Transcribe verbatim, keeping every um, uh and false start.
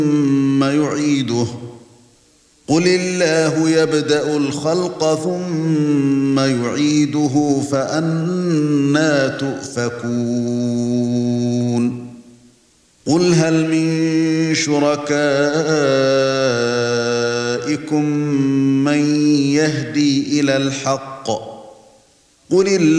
ثم يعيده قل الله يبدأ الخلق ثم يعيده فأنى تؤفكون قل هل من شركائكم من يهدي إلى الحق قل